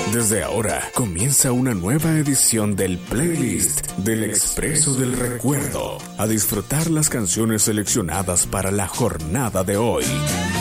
Desde ahora comienza una nueva edición del playlist del Expreso del Recuerdo. A disfrutar las canciones seleccionadas para la jornada de hoy.